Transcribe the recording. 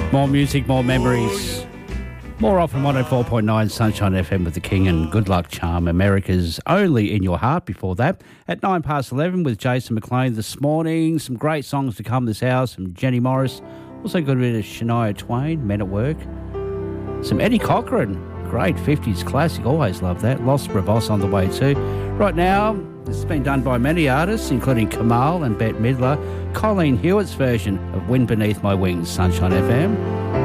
More music, more memories. More often 104.9 Sunshine FM with the King and Good Luck Charm, America's only In Your Heart. Before that, at 11 with Jason McLean this morning. Some great songs to come this hour. Some Jenny Morris. Also got a bit of Shania Twain, Men at Work. Some Eddie Cochran. Great 50s classic. Always love that. Los Bravos on the way too. Right now, this has been done by many artists, including Kamal and Bette Midler. Colleen Hewitt's version of Wind Beneath My Wings, Sunshine FM.